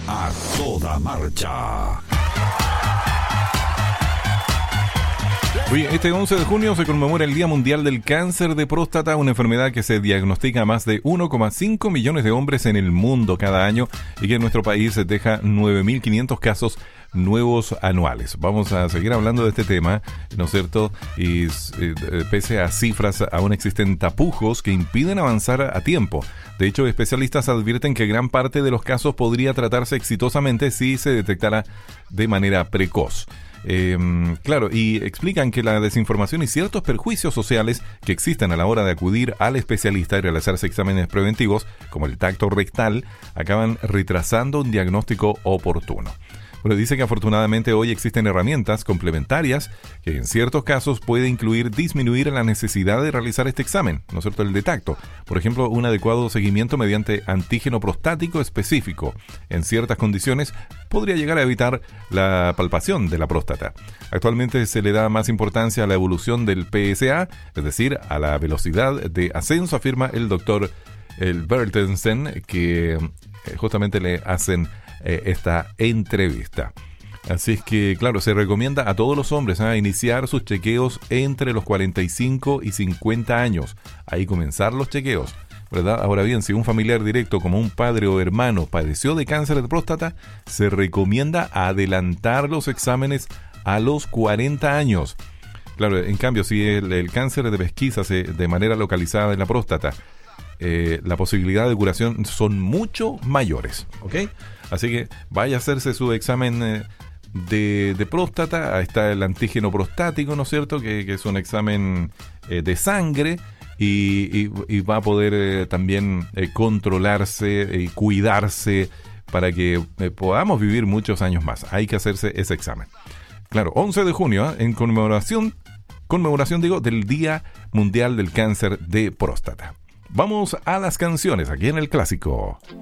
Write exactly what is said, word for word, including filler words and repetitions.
A toda marcha. Oye, este once de junio se conmemora el Día Mundial del Cáncer de Próstata, una enfermedad que se diagnostica a más de uno coma cinco millones de hombres en el mundo cada año y que en nuestro país deja nueve mil quinientos casos nuevos anuales. Vamos a seguir hablando de este tema, ¿no es cierto? Y eh, pese a cifras, aún existen tapujos que impiden avanzar a tiempo. De hecho, especialistas advierten que gran parte de los casos podría tratarse exitosamente si se detectara de manera precoz. Eh, claro, y explican que la desinformación y ciertos perjuicios sociales que existen a la hora de acudir al especialista y realizarse exámenes preventivos, como el tacto rectal, acaban retrasando un diagnóstico oportuno. Bueno, dice que afortunadamente hoy existen herramientas complementarias que en ciertos casos puede incluir disminuir la necesidad de realizar este examen, ¿no es cierto?, el de tacto. Por ejemplo, un adecuado seguimiento mediante antígeno prostático específico. En ciertas condiciones podría llegar a evitar la palpación de la próstata. Actualmente se le da más importancia a la evolución del P S A, es decir, a la velocidad de ascenso, afirma el doctor Bertelsen, que justamente le hacen esta entrevista. Así es que, claro, se recomienda a todos los hombres a ¿eh? iniciar sus chequeos entre los cuarenta y cinco y cincuenta años. Ahí comenzar los chequeos, ¿verdad? Ahora bien, si un familiar directo como un padre o hermano padeció de cáncer de próstata, se recomienda adelantar los exámenes a los cuarenta años. Claro, en cambio, si el, el cáncer de pesquisa se de manera localizada en la próstata, eh, la posibilidad de curación son mucho mayores, ¿ok? Así que vaya a hacerse su examen eh, de, de próstata. Ahí está el antígeno prostático, ¿no es cierto? Que, que es un examen eh, de sangre y, y, y va a poder eh, también eh, controlarse y cuidarse para que eh, podamos vivir muchos años más. Hay que hacerse ese examen. Claro, once de junio, ¿eh? en conmemoración, conmemoración digo, del Día Mundial del Cáncer de Próstata. Vamos a las canciones aquí en El Clásico.